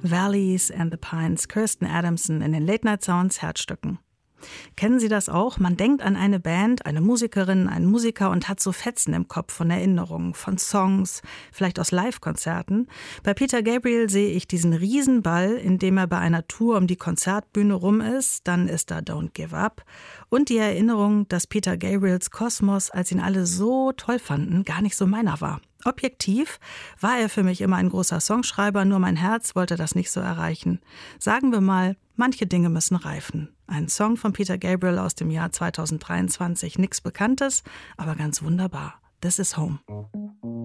Valleys and the Pines, Kirsten Adamson in den Late Night Sounds Herzstücken. Kennen Sie das auch? Man denkt an eine Band, eine Musikerin, einen Musiker und hat so Fetzen im Kopf von Erinnerungen, von Songs, vielleicht aus Live-Konzerten. Bei Peter Gabriel sehe ich diesen Riesenball, in dem er bei einer Tour um die Konzertbühne rum ist. Dann ist da Don't Give Up. Und die Erinnerung, dass Peter Gabriels Kosmos, als ihn alle so toll fanden, gar nicht so meiner war. Objektiv war er für mich immer ein großer Songschreiber, nur mein Herz wollte das nicht so erreichen. Sagen wir mal, manche Dinge müssen reifen. Ein Song von Peter Gabriel aus dem Jahr 2023, nichts Bekanntes, aber ganz wunderbar. This is Home.